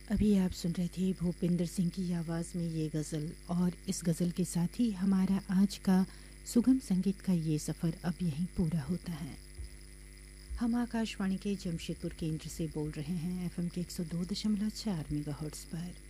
अभी आप सुन रहे थे भूपिंदर सिंह की आवाज़ में ये गज़ल, और इस गज़ल के साथ ही हमारा आज का सुगम संगीत का ये सफ़र अब यहीं पूरा होता है। हम आकाशवाणी के जमशेदपुर केंद्र से बोल रहे हैं एफएम के 102.4 मेगाहर्ट्ज़ पर।